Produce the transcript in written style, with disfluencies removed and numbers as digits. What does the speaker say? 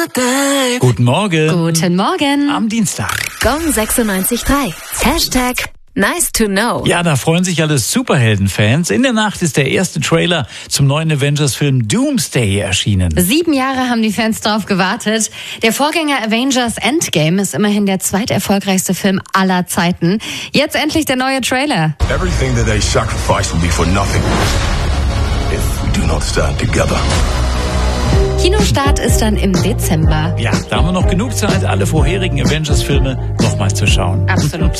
Guten Morgen. Guten Morgen. Am Dienstag. Gong 96.3. Hashtag nice to know. Ja, da freuen sich alle Superhelden-Fans. In der Nacht ist der erste Trailer zum neuen Avengers-Film Doomsday erschienen. 7 Jahre haben die Fans drauf gewartet. Der Vorgänger Avengers Endgame ist immerhin der zweiterfolgreichste Film aller Zeiten. Jetzt endlich der neue Trailer. Everything that they sacrifice will be for nothing if we do not stand together. Kinostart ist dann im Dezember. Ja, da haben wir noch genug Zeit, alle vorherigen Avengers-Filme nochmal zu schauen. Absolut.